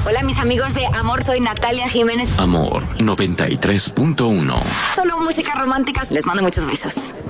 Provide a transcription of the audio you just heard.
Hola, mis amigos de Amor, soy Natalia Jiménez. Amor 93.1. Solo música romántica. Les mando muchos besos.